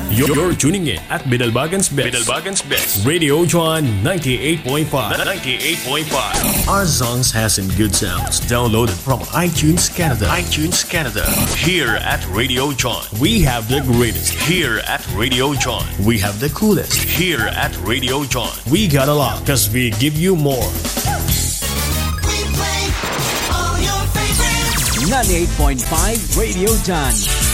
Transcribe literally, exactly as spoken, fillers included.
You're, you're tuning in at Bidalbagan's Best. Bidalbagan's Best. Radio John ninety-eight point five. ninety-eight point five. Our songs has some good sounds. Downloaded from iTunes Canada. iTunes Canada. Here at Radio John, we have the greatest. Here at Radio John, we have the coolest. Here at Radio John, we got a lot because we give you more. ninety-eight point five Radio John.